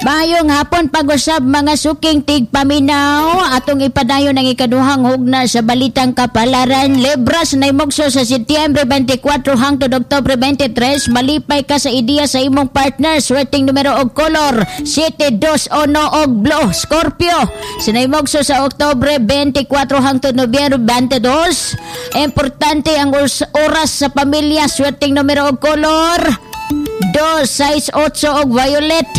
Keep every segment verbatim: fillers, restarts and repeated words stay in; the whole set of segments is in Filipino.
Mayong hapon pag-usab mga suking tigpaminaw. Atong ipadayon ng ikaduhang hugna sa balitang kapalaran. Libras na imugso sa Setyembre twenty-four hangtod Oktubre twenty-three. Malipay ka sa ideya sa imong partner. Swerteng numero og kolor seven, two, one og blue. Scorpio. Sinaimugso sa Oktubre twenty-four hangtod Nobyembre twenty-two. Importante ang oras sa pamilya. Swerteng numero og kolor two, six, eight og violet.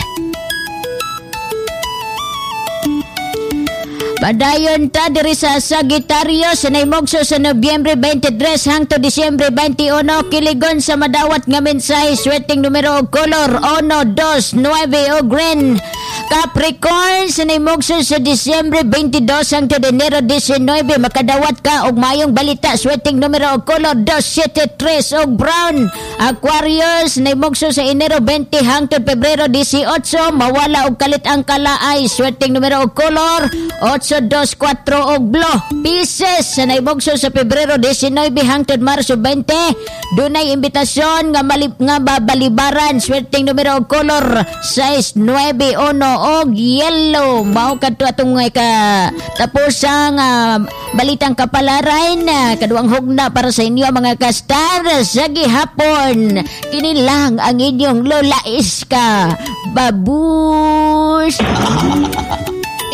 Padayon ta diri sa Sagittarius sa naimugso sa Nobyembre twenty-three hangtod Disyembre twenty-one. Kiligon sa madawat nga mensahe. Swerteng numero og kolor one, two, nine og green. Capricorn sa naimugso sa Disyembre twenty-two hangtod Enero nineteen. Makadawat ka og mayong balita. Swerteng numero og kolor two, seven, three og brown. Aquarius naimugso sa Enero twenty hangtod Pebrero eighteen. Mawala og kalit ang kalaay. Swerteng numero og kolor eight, two, four og blue. Pisces sa naimugso sa Pebrero nineteen hangtod Marso twenty. Dunay imbitasyon nga malip nga babalibaran. Swerteng numero og kolor six, nine, one og yellow. Mao kadto atong ka tapos ang uh, balitang kapalaran. Uh, kaduang hugna para sa inyo mga kastar sa gihapon. Kini lang ang inyong Lola Iska. Babush.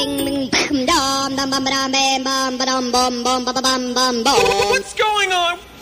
What's going on?